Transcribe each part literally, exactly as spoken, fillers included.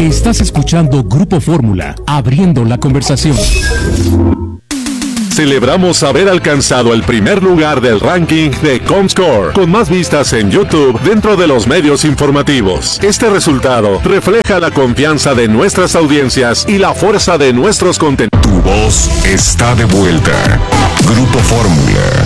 Estás escuchando Grupo Fórmula, abriendo la conversación. Celebramos haber alcanzado el primer lugar del ranking de Comscore, con más vistas en YouTube dentro de los medios informativos. Este resultado refleja la confianza de nuestras audiencias y la fuerza de nuestros contenidos. Tu voz está de vuelta. Grupo Fórmula.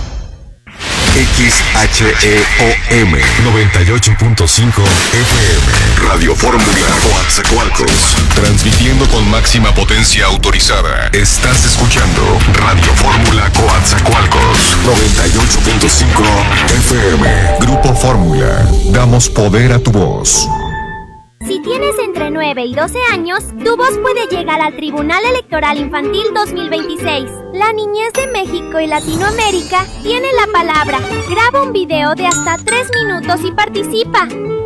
X H E O M noventa y ocho punto cinco F M. Radio Fórmula Coatzacoalcos. Transmitiendo con máxima potencia autorizada. Estás escuchando Radio Fórmula Coatzacoalcos noventa y ocho punto cinco F M. Grupo Fórmula. Damos poder a tu voz. Si tienes entre nueve y doce años, tu voz puede llegar al Tribunal Electoral Infantil dos mil veintiséis. La niñez de México y Latinoamérica tiene la palabra. Graba un video de hasta tres minutos y participa.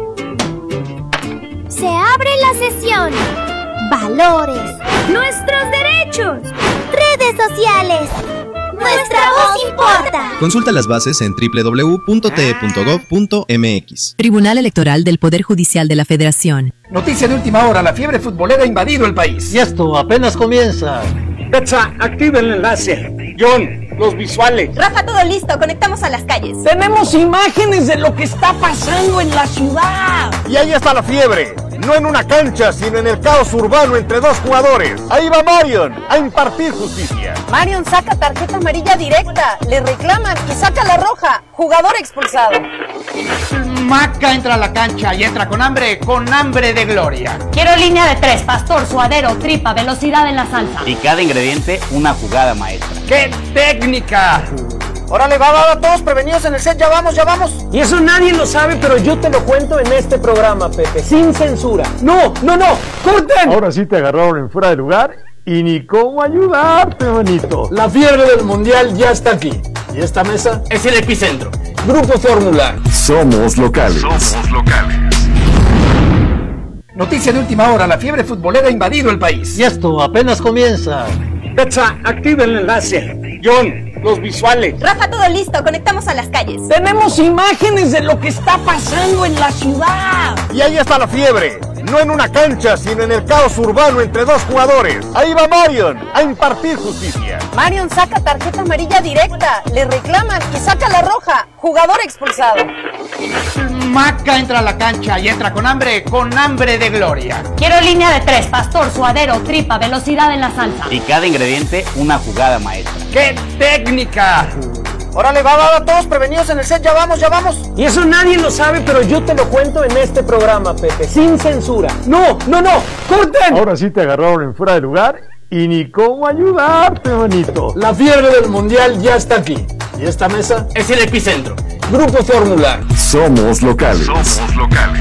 Se abre la sesión. Valores. Nuestros derechos. Redes sociales. Nuestra voz importa. Consulta las bases en doble u doble u doble u punto t e punto gov punto m x. Tribunal Electoral del Poder Judicial de la Federación. Noticia de última hora, la fiebre futbolera ha invadido el país. Y esto apenas comienza. Betsa, activa el enlace. John, los visuales. Rafa, todo listo, conectamos a las calles. Tenemos imágenes de lo que está pasando en la ciudad. Y ahí está la fiebre. No en una cancha, sino en el caos urbano entre dos jugadores. Ahí va Marion a impartir justicia. Marion saca tarjeta amarilla directa, le reclaman y saca la roja. Jugador expulsado. Maca entra a la cancha y entra con hambre, con hambre de gloria. Quiero línea de tres, pastor, suadero, tripa, velocidad en la salsa. Y cada ingrediente, una jugada maestra. ¡Qué técnica! Órale, va, va, va, todos prevenidos en el set, ya vamos, ya vamos. Y eso nadie lo sabe, pero yo te lo cuento en este programa, Pepe, sin censura. ¡No, no, no! ¡Corten! Ahora sí te agarraron en fuera de lugar y ni cómo ayudarte, manito. La fiebre del mundial ya está aquí. Y esta mesa es el epicentro. Grupo Fórmula. Somos locales. Somos locales. Noticia de última hora, la fiebre futbolera ha invadido el país. Y esto apenas comienza. Betsa, activa el enlace. John, los visuales. Rafa, todo listo, conectamos a las calles. Tenemos imágenes de lo que está pasando en la ciudad. Y ahí está la fiebre. No en una cancha, sino en el caos urbano entre dos jugadores. Ahí va Marion a impartir justicia. Marion saca tarjeta amarilla directa, le reclaman y saca la roja. Jugador expulsado. Maca entra a la cancha y entra con hambre, con hambre de gloria. Quiero línea de tres, pastor, suadero, tripa, velocidad en la salsa. Y cada ingrediente, una jugada maestra. ¡Qué técnica! Órale, va, va, va, todos prevenidos en el set, ya vamos, ya vamos. Y eso nadie lo sabe, pero yo te lo cuento en este programa, Pepe, sin censura. ¡No, no, no! ¡Corten! Ahora sí te agarraron en fuera de lugar y ni cómo ayudarte, manito. La fiebre del mundial ya está aquí. Y esta mesa es el epicentro. Grupo Fórmula. Somos locales. Somos locales.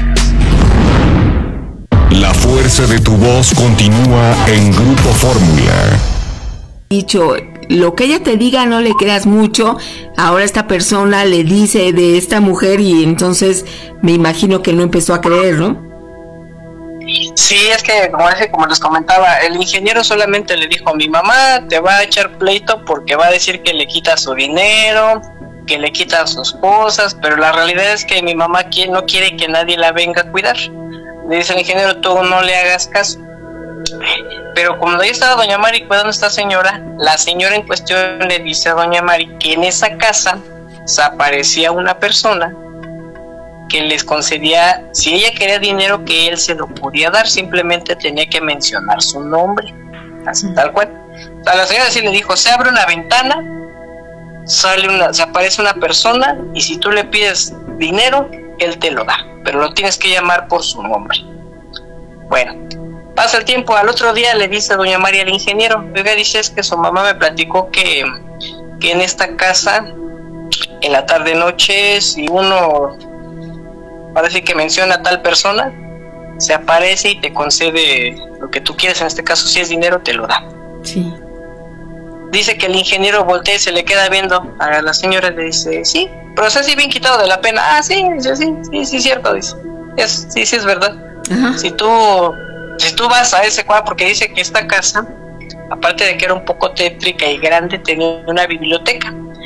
La fuerza de tu voz continúa en Grupo Fórmula. Dicho, lo que ella te diga no le creas mucho. Ahora esta persona le dice de esta mujer y entonces me imagino que no empezó a creer, ¿no? Sí, es que como, como les comentaba, el ingeniero solamente le dijo: mi mamá te va a echar pleito porque va a decir que le quita su dinero, que le quita sus cosas, pero la realidad es que mi mamá no quiere que nadie la venga a cuidar. Le dice el ingeniero: tú no le hagas caso. Pero cuando ya estaba doña Mari cuidando a esta señora, la señora en cuestión le dice a doña Mari que en esa casa se aparecía una persona que les concedía, si ella quería dinero, que él se lo podía dar, simplemente tenía que mencionar su nombre, así tal cual. A la señora sí le dijo: se abre una ventana, sale una, se aparece una persona y si tú le pides dinero, él te lo da, pero lo tienes que llamar por su nombre. Bueno, pasa el tiempo, al otro día le dice doña María al ingeniero: oiga, dice, es que su mamá me platicó que, que en esta casa, en la tarde noche, si uno parece que menciona a tal persona, se aparece y te concede lo que tú quieres, en este caso si es dinero, te lo da. Sí. Dice que el ingeniero voltea y se le queda viendo a la señora y le dice: sí, pero es así bien quitado de la pena. Ah, sí, sí, sí, sí, sí, cierto, dice. Es, sí, sí, es verdad. Ajá. Si tú, si tú vas a ese cuadro, porque dice que esta casa, aparte de que era un poco tétrica y grande, tenía una biblioteca.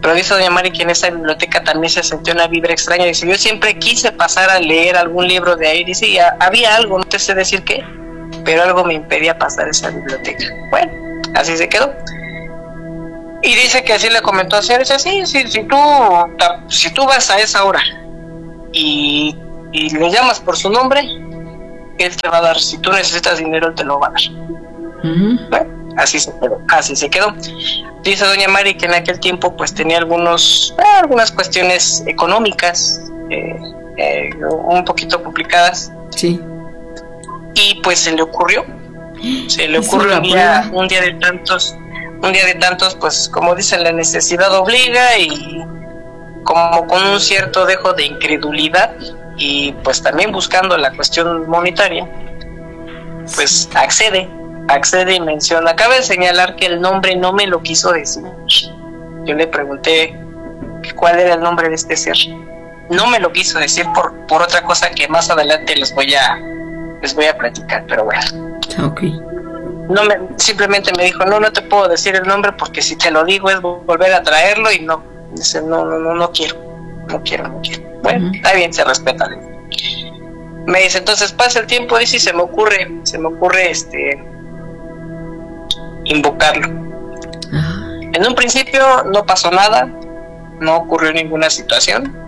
Pero dice doña Mari que en esa biblioteca también se sentía una vibra extraña. Dice, yo siempre quise pasar a leer algún libro de ahí. Dice, y había algo, no te sé decir qué, pero algo me impedía pasar esa biblioteca. Bueno, así se quedó. Y dice que así le comentó a señor, dice, sí, sí, si tú, si tú vas a esa hora y, y le llamas por su nombre, él te va a dar, si tú necesitas dinero, él te lo va a dar. Uh-huh. Bueno, así se quedó, así se quedó. Dice doña Mari que en aquel tiempo pues tenía algunos, eh, algunas cuestiones económicas eh, eh, un poquito complicadas. Sí. Y pues se le ocurrió, se le ocurrió un día, un día de tantos, un día de tantos, pues como dicen, la necesidad obliga, y como con un cierto dejo de incredulidad y pues también buscando la cuestión monetaria, pues accede, accede y menciona. Cabe señalar que el nombre no me lo quiso decir. Yo le pregunté cuál era el nombre de este ser. No me lo quiso decir por, por otra cosa que más adelante les voy a les voy a platicar, pero bueno. Okay. No me, simplemente me dijo, no, no te puedo decir el nombre porque si te lo digo es volver a traerlo y no, dice, no, no, no, no quiero, no quiero, no quiero. Bueno, uh-huh. Está bien, se respeta. Me dice, entonces pasa el tiempo, dice, y se me ocurre, se me ocurre este invocarlo. Uh-huh. En un principio no pasó nada, no ocurrió ninguna situación.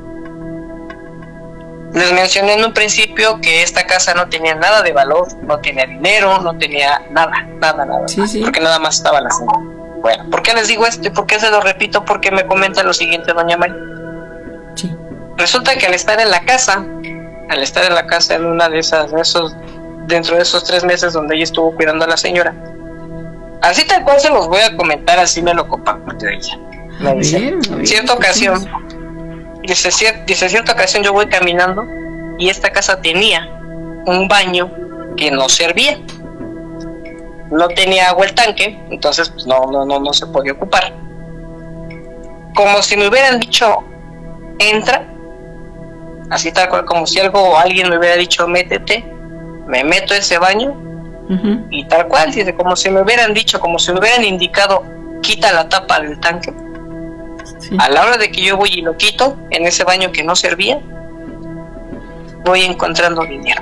Les mencioné en un principio que esta casa no tenía nada de valor, no tenía dinero, no tenía nada, nada, nada, sí, sí. Porque nada más estaba la señora. Bueno, ¿por qué les digo esto y por qué se lo repito? Porque me comenta lo siguiente doña Mari. Sí. Resulta que al estar en la casa, al estar en la casa en una de esas, de esos, dentro de esos tres meses donde ella estuvo cuidando a la señora, así tal cual se los voy a comentar, así me lo compartió ella. Me dice, bien, bien, cierta ocasión, dice, cier, dice, cierta ocasión yo voy caminando y esta casa tenía un baño que no servía. No tenía agua el tanque, entonces pues no, no, no, no se podía ocupar. Como si me hubieran dicho, entra, así tal cual, como si algo o alguien me hubiera dicho, métete, me meto a ese baño, uh-huh. Y tal cual, dice, como si me hubieran dicho, como si me hubieran indicado, quita la tapa del tanque. Sí. A la hora de que yo voy y lo quito, en ese baño que no servía, voy encontrando dinero.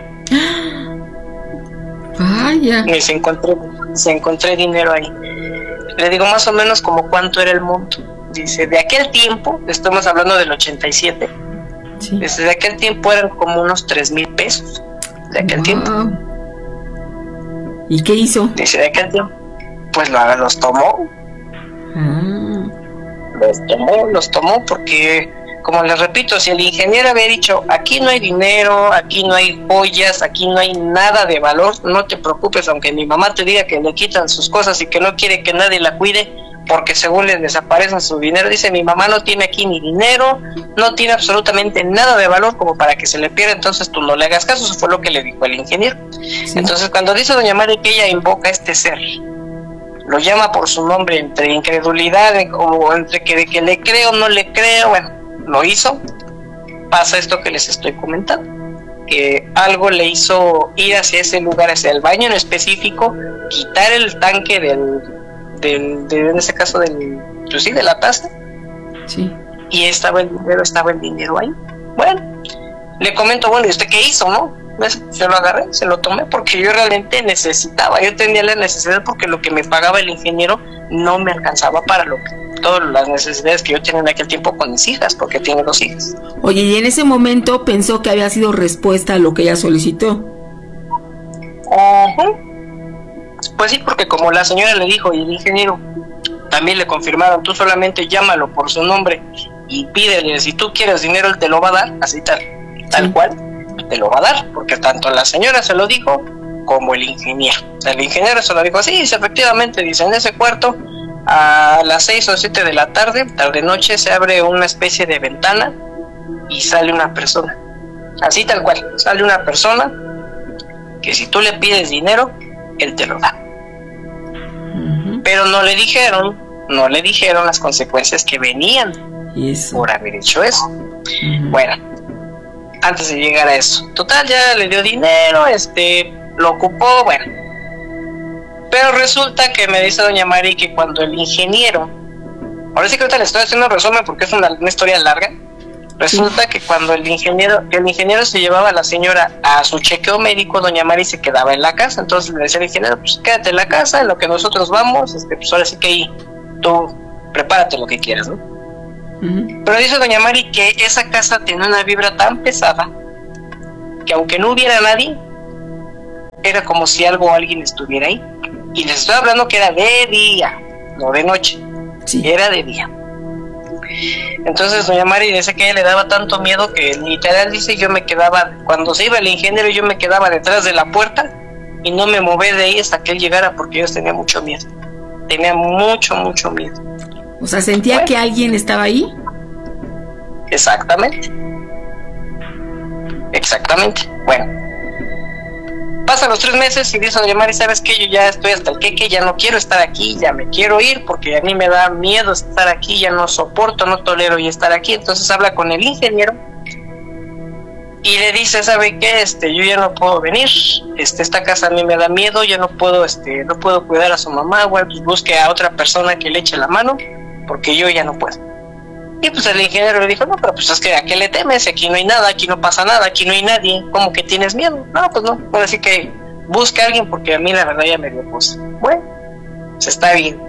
Vaya. Y se encontré, se encontré dinero ahí. Le digo más o menos como cuánto era el monto. Dice, de aquel tiempo, estamos hablando del ochenta y siete, sí. Desde aquel tiempo eran como unos tres mil pesos. De aquel wow. tiempo. ¿Y qué hizo? Dice, de aquel tiempo, pues lo, los tomó. Ah. Los tomó, los tomó porque, como les repito, si el ingeniero había dicho, aquí no hay dinero, aquí no hay joyas, aquí no hay nada de valor, no te preocupes, aunque mi mamá te diga que le quitan sus cosas y que no quiere que nadie la cuide, porque según les desaparecen su dinero, dice, mi mamá no tiene aquí ni dinero, no tiene absolutamente nada de valor como para que se le pierda, entonces tú no le hagas caso. Eso fue lo que le dijo el ingeniero. Sí. Entonces cuando dice doña Mari que ella invoca a este ser, lo llama por su nombre, entre incredulidad o entre que, de que le creo o no le creo, bueno, lo hizo. Pasa esto que les estoy comentando, que algo le hizo ir hacia ese lugar, hacia el baño en específico, quitar el tanque del, del de, en ese caso del, pues sí, de la taza, sí. Y estaba el dinero, estaba el dinero ahí. Bueno, le comento, bueno, ¿y usted qué hizo, no? Yo lo agarré, se lo tomé porque yo realmente necesitaba, yo tenía la necesidad porque lo que me pagaba el ingeniero no me alcanzaba para lo que, todas las necesidades que yo tenía en aquel tiempo con mis hijas, porque tiene dos hijas. Oye, y en ese momento pensó que había sido respuesta a lo que ella solicitó. Uh-huh. Pues sí, porque como la señora le dijo y el ingeniero también le confirmaron, tú solamente llámalo por su nombre y pídele, si tú quieres dinero él te lo va a dar, así tal, tal sí. cual te lo va a dar, porque tanto la señora se lo dijo como el ingeniero. El ingeniero se lo dijo así, dice, efectivamente, dice, en ese cuarto a las seis o siete de la tarde, tarde noche, se abre una especie de ventana y sale una persona, así tal cual, sale una persona que si tú le pides dinero él te lo da. Uh-huh. Pero no le dijeron, no le dijeron las consecuencias que venían eso. por haber hecho eso. Uh-huh. Bueno, antes de llegar a eso, total, ya le dio dinero, este, lo ocupó, bueno. Pero resulta que me dice doña Mari que cuando el ingeniero Ahora sí que ahorita les estoy haciendo un resumen porque es una, una historia larga. Resulta sí. que cuando el ingeniero, el ingeniero se llevaba a la señora a su chequeo médico, doña Mari se quedaba en la casa. Entonces le decía al ingeniero, pues quédate en la casa, en lo que nosotros vamos, este, pues ahora sí que ahí tú prepárate lo que quieras, ¿no? Uh-huh. Pero dice doña Mari que esa casa tiene una vibra tan pesada que aunque no hubiera nadie, era como si algo o alguien estuviera ahí. Y les estoy hablando que era de día, no de noche. Sí. Era de día. Entonces doña Mari dice que a ella le daba tanto miedo que literal dice yo me quedaba, cuando se iba el ingeniero yo me quedaba detrás de la puerta y no me moví de ahí hasta que él llegara porque yo tenía mucho miedo. Tenía mucho, mucho miedo. O sea, ¿sentía bueno, que alguien estaba ahí? Exactamente. Exactamente. Bueno. Pasan los tres meses y dice doña Mari, ¿sabes qué? Yo ya estoy hasta el queque, ya no quiero estar aquí, ya me quiero ir porque a mí me da miedo estar aquí, ya no soporto, no tolero ya estar aquí. Entonces habla con el ingeniero y le dice, ¿sabe qué? Este, yo ya no puedo venir, este, esta casa a mí me da miedo, ya no puedo, este, no puedo cuidar a su mamá, bueno, pues busque a otra persona que le eche la mano porque yo ya no puedo. Y pues el ingeniero le dijo, no, pero pues es que ¿a qué le temes? Aquí no hay nada, aquí no pasa nada, aquí no hay nadie, ¿cómo que tienes miedo? No, pues no, ahora sí que busca a alguien porque a mí la verdad ya me dio cosa. Bueno, pues está bien.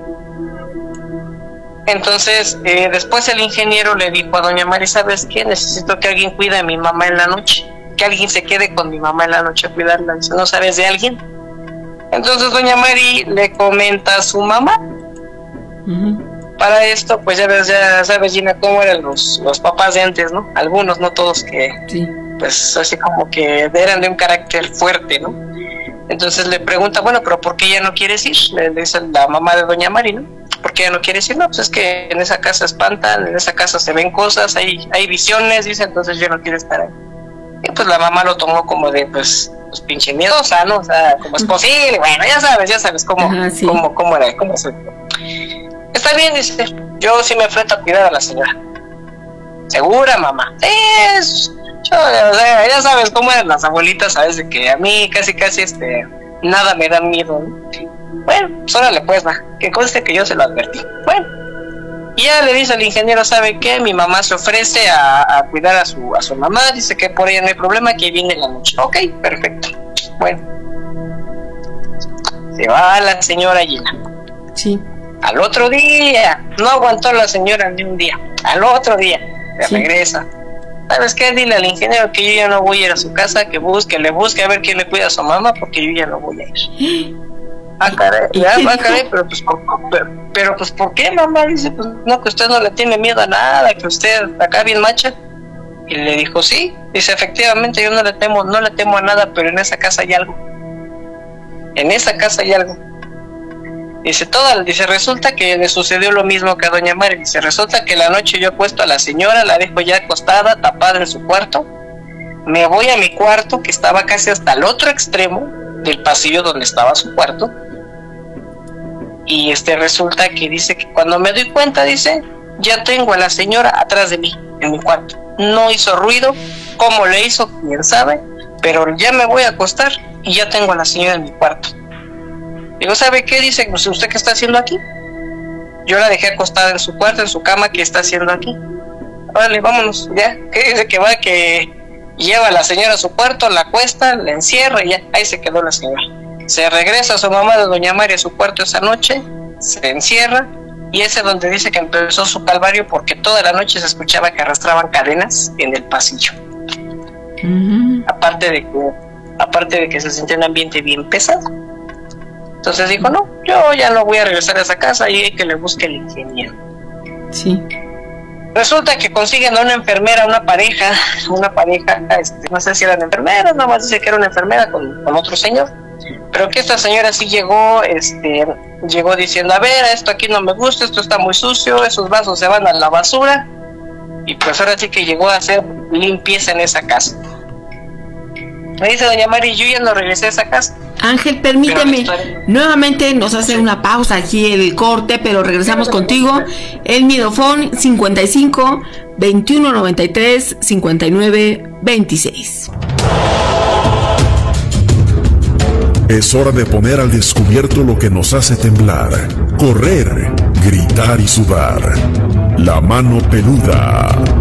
Entonces, eh, después el ingeniero le dijo a doña Mari, ¿sabes qué? Necesito que alguien cuide a mi mamá en la noche, que alguien se quede con mi mamá en la noche a cuidarla. Dice, ¿no sabes de alguien? Entonces doña Mari le comenta a su mamá. Uh-huh. Para esto, pues ya ves, ya sabes, Gina, cómo eran los, los papás de antes, ¿no? Algunos, no todos, que sí. Pues así como que eran de un carácter fuerte, ¿no? Entonces le pregunta, bueno, pero ¿por qué ya no quieres ir? Le dice la mamá de doña Mari, ¿no? ¿Por qué ya no quieres ir? No, pues es que en esa casa espantan, en esa casa se ven cosas, hay, hay visiones, dice, entonces yo no quiero estar ahí. Y pues la mamá lo tomó como de, pues, pues pinche miedosa, ¿no? O sea, ¿cómo es posible? Bueno, ya sabes, ya sabes cómo, Ajá, sí. cómo, cómo era, cómo se... Está bien, dice, yo sí me enfrento a cuidar a la señora. ¿Segura, mamá? Es, yo, o sea, ya sabes cómo eran las abuelitas, sabes, de que a mí casi casi este nada me da miedo, ¿no? Bueno, pues órale pues, va, que conste que yo se lo advertí. Bueno, y ya le dice al ingeniero, ¿sabe qué? Mi mamá se ofrece a, a cuidar a su a su mamá, dice que por ella no hay problema, que viene en la noche. Ok, perfecto. Bueno, se va la señora Gina. Sí. Al otro día, no aguantó la señora ni un día. Al otro día, se sí. regresa. ¿Sabes qué? Dile al ingeniero que yo ya no voy a ir a su casa, que busque, le busque a ver quién le cuida a su mamá, porque yo ya no voy a ir. Ah, caray, ya, ah, caray, pero pues, por, pero, pero pues, ¿por qué, mamá? Dice, pues, no, que usted no le tiene miedo a nada, que usted acá bien macha. Y le dijo, sí, dice, efectivamente, yo no le temo, no le temo a nada, pero en esa casa hay algo. En esa casa hay algo. Dice, toda, dice, resulta que le sucedió lo mismo que a doña Mari. Dice, resulta que la noche yo acuesto a la señora, la dejo ya acostada, tapada en su cuarto. Me voy a mi cuarto, que estaba casi hasta el otro extremo del pasillo donde estaba su cuarto. Y este resulta que dice que cuando me doy cuenta, dice, ya tengo a la señora atrás de mí, en mi cuarto. No hizo ruido, cómo le hizo, quién sabe, pero ya me voy a acostar y ya tengo a la señora en mi cuarto. Digo, ¿sabe qué? Dice, pues, ¿usted qué está haciendo aquí? Yo la dejé acostada en su cuarto, en su cama, ¿qué está haciendo aquí? Vale, vámonos, ya. ¿Qué dice que va? Que lleva a la señora a su cuarto, la acuesta, la encierra y ya, ahí se quedó la señora. Se regresa a su mamá de doña Mari a su cuarto esa noche, se encierra, y ese es donde dice que empezó su calvario porque toda la noche se escuchaba que arrastraban cadenas en el pasillo. Uh-huh. Aparte de que, aparte de que se sentía un ambiente bien pesado. Entonces dijo, no, yo ya no voy a regresar a esa casa y hay que le busque el ingeniero. Sí. Resulta que consiguen a una enfermera, una pareja, una pareja, este, no sé si eran enfermeras, nada más dice que era una enfermera con, con otro señor, pero que esta señora sí llegó, este, llegó diciendo, a ver, esto aquí no me gusta, esto está muy sucio, esos vasos se van a la basura, y pues ahora sí que llegó a hacer limpieza en esa casa. Me dice doña Mari, yo ya no regresé a esa casa. Ángel, permíteme, nuevamente nos hace sí. una pausa aquí el corte, pero regresamos contigo. El Midofón cincuenta y cinco, veintiuno noventa y tres, cincuenta y nueve, veintiséis. Es hora de poner al descubierto lo que nos hace temblar. correr, gritar y sudar. La mano peluda.